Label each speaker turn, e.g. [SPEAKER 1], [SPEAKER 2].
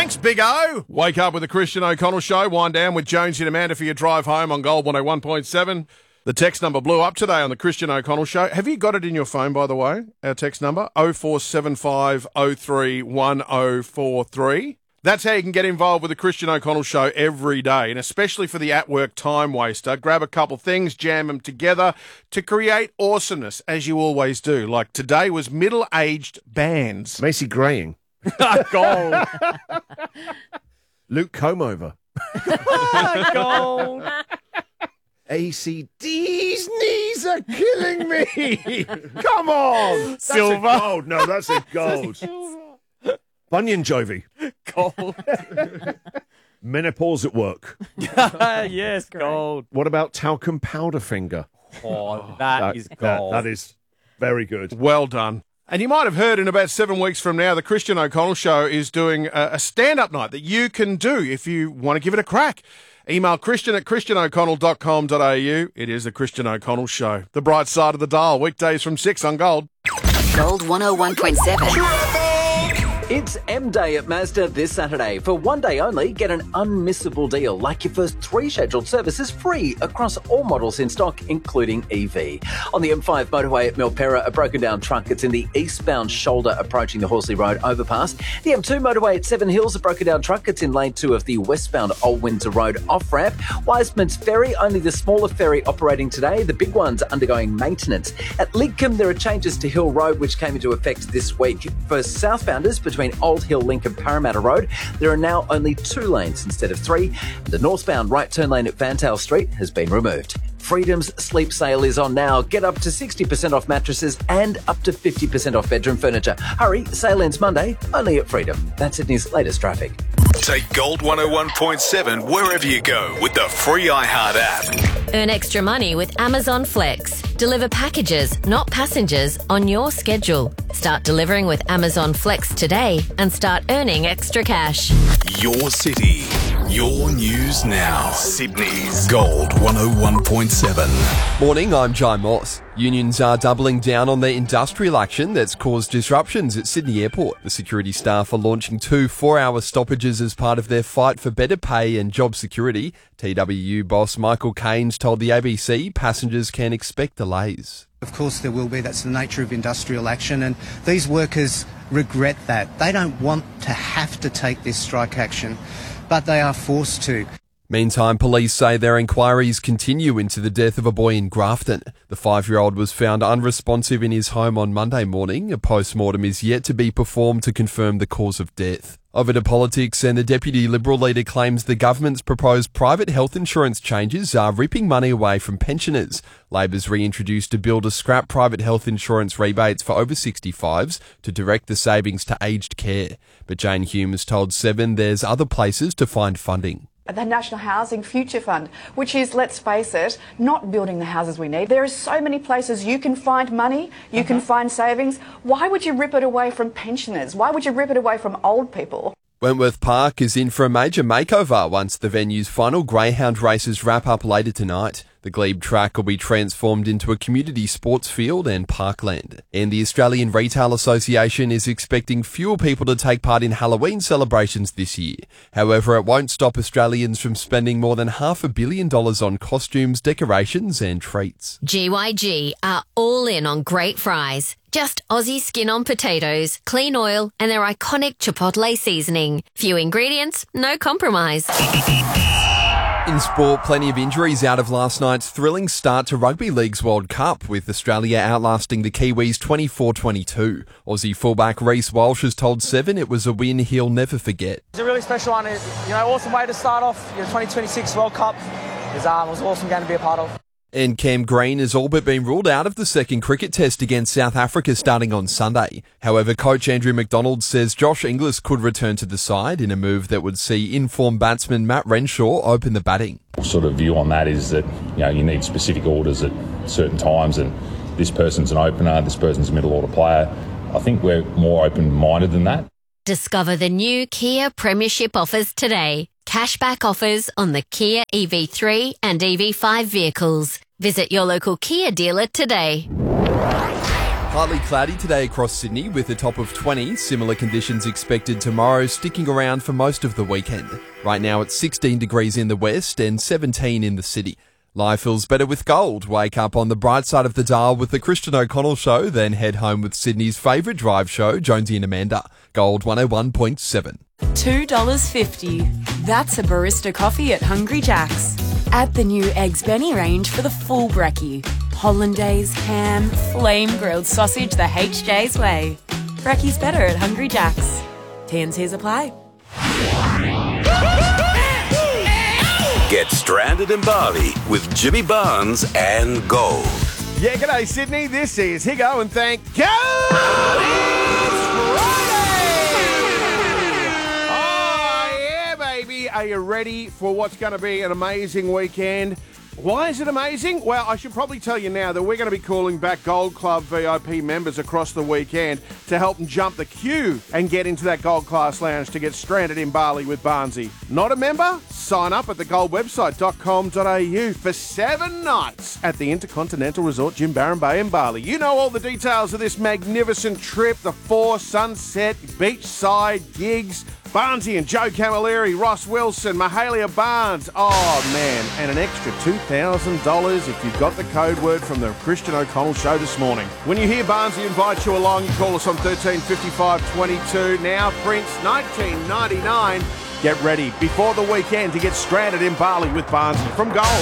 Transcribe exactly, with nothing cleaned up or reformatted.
[SPEAKER 1] Thanks, Big O. Wake up with the Christian O'Connell Show. Wind down with Jonesy and Amanda for your drive home on Gold one oh one point seven. The text number blew up today on the Christian O'Connell Show. Have you got it in your phone, by the way? Our text number, oh four seven five oh three one oh four three. That's how you can get involved with the Christian O'Connell Show every day, and especially for the at-work time waster. Grab a couple things, jam them together to create awesomeness, as you always do. Like today was middle-aged bands.
[SPEAKER 2] Macy Graying.
[SPEAKER 1] Gold.
[SPEAKER 2] Luke Comeover.
[SPEAKER 1] Gold.
[SPEAKER 2] A C D's knees are killing me. Come on. That's
[SPEAKER 1] Silver.
[SPEAKER 2] A gold. No, that's a gold. Bunyan Jovi.
[SPEAKER 3] Gold.
[SPEAKER 2] Menopause at work.
[SPEAKER 3] Yes, gold.
[SPEAKER 2] What about talcum powder finger?
[SPEAKER 3] Oh, that, that is gold.
[SPEAKER 2] That, that is very good.
[SPEAKER 1] Well done. And you might have heard in about seven weeks from now, the Christian O'Connell Show is doing a, a stand-up night that you can do if you want to give it a crack. Email Christian at christian o'connell dot com dot a u. It is the Christian O'Connell Show. The bright side of the dial, weekdays from six on Gold.
[SPEAKER 4] Gold one oh one point seven.
[SPEAKER 5] It's M-Day at Mazda this Saturday. For one day only, get an unmissable deal, like your first three scheduled services free across all models in stock, including E V. On the M five motorway at Milperra, a broken-down truck that's in the eastbound shoulder approaching the Horsley Road overpass. The M two motorway at Seven Hills, a broken-down truck that's in lane two of the westbound Old Windsor Road off-ramp. Wiseman's Ferry, only the smaller ferry operating today. The big one's undergoing maintenance. At Lidcombe, there are changes to Hill Road, which came into effect this week. For southbounders between Old Hill Link and Parramatta Road, there are now only two lanes instead of three. The northbound right turn lane at Fantail Street has been removed. Freedom's sleep sale is on now. Get up to sixty percent off mattresses and up to fifty percent off bedroom furniture. Hurry, sale ends Monday, only at Freedom. That's Sydney's latest traffic.
[SPEAKER 6] Take Gold one oh one point seven wherever you go with the free iHeart app.
[SPEAKER 7] Earn extra money with Amazon Flex. Deliver packages, not passengers, on your schedule. Start delivering with Amazon Flex today and start earning extra cash.
[SPEAKER 6] Your city, your news now. Sydney's Gold one oh one point seven.
[SPEAKER 8] Morning, I'm Jai Moss. Unions are doubling down on their industrial action that's caused disruptions at Sydney Airport. The security staff are launching two four-hour stoppages as part of their fight for better pay and job security. T W U boss Michael Keynes told the A B C passengers can expect delays.
[SPEAKER 9] Of course there will be. That's the nature of industrial action, and these workers regret that. They don't want to have to take this strike action, but they are forced to.
[SPEAKER 8] Meantime, police say their inquiries continue into the death of a boy in Grafton. The five-year-old was found unresponsive in his home on Monday morning. A post-mortem is yet to be performed to confirm the cause of death. Over to politics, and the Deputy Liberal leader claims the government's proposed private health insurance changes are ripping money away from pensioners. Labor's reintroduced a bill to scrap private health insurance rebates for over sixty-fives to direct the savings to aged care. But Jane Hume has told Seven there's other places to find funding.
[SPEAKER 10] The National Housing Future Fund, which is, let's face it, not building the houses we need. There are so many places you can find money, you uh-huh. can find savings. Why would you rip it away from pensioners? Why would you rip it away from old people?
[SPEAKER 8] Wentworth Park is in for a major makeover once the venue's final greyhound races wrap up later tonight. The Glebe track will be transformed into a community sports field and parkland. And the Australian Retail Association is expecting fewer people to take part in Halloween celebrations this year. However, it won't stop Australians from spending more than half a billion dollars on costumes, decorations and treats.
[SPEAKER 7] G Y G are all in on great fries. Just Aussie skin on potatoes, clean oil and their iconic Chipotle seasoning. Few ingredients, no compromise.
[SPEAKER 8] In sport, plenty of injuries out of last night's thrilling start to Rugby League's World Cup, with Australia outlasting the Kiwis twenty-four twenty-two. Aussie fullback Reece Walsh has told Seven it was a win he'll never forget.
[SPEAKER 11] It's a really special one. You know, awesome way to start off your twenty twenty-six World Cup. It was, um, it was an awesome game to be a part of.
[SPEAKER 8] And Cam Green has all but been ruled out of the second cricket test against South Africa starting on Sunday. However, coach Andrew McDonald says Josh Inglis could return to the side in a move that would see informed batsman Matt Renshaw open the batting.
[SPEAKER 12] Sort of view on that is that, you know, you need specific orders at certain times, and this person's an opener, this person's a middle order player. I think we're more open-minded than that.
[SPEAKER 7] Discover the new Kia Premiership offers today. Cashback offers on the Kia E V three and E V five vehicles. Visit your local Kia dealer today.
[SPEAKER 8] Partly cloudy today across Sydney with a top of twenty. Similar conditions expected tomorrow, sticking around for most of the weekend. Right now it's sixteen degrees in the west and seventeen in the city. Life feels better with gold. Wake up on the bright side of the dial with the Christian O'Connell Show, then head home with Sydney's favourite drive show, Jonesy and Amanda. Gold one oh one point seven.
[SPEAKER 13] two dollars fifty. That's a barista coffee at Hungry Jack's. Add the new Eggs Benny range for the full brekkie. Hollandaise, ham, flame grilled sausage the H J's way. Brekkie's better at Hungry Jack's. T and C's apply.
[SPEAKER 6] Get stranded in Bali with Jimmy Barnes and Gold.
[SPEAKER 1] Yeah, g'day Sydney. This is Higo and thank God it's Friday! Oh yeah, baby. Are you ready for what's going to be an amazing weekend? Why is it amazing? Well, I should probably tell you now that we're going to be calling back Gold Club V I P members across the weekend to help them jump the queue and get into that Gold Class Lounge to get stranded in Bali with Barnesy. Not a member? Sign up at the gold website dot com dot a u for seven nights at the Intercontinental Resort Jimbaran Bay in Bali. You know all the details of this magnificent trip, the four sunset beachside gigs, Barnesy and Joe Camilleri, Ross Wilson, Mahalia Barnes. Oh, man. And an extra two thousand dollars if you've got the code word from the Christian O'Connell Show this morning. When you hear Barnesy invite you along, you call us on thirteen fifty-five twenty-two. Now, Prince, nineteen ninety-nine. Get ready before the weekend to get stranded in Bali with Barnesy from Gold.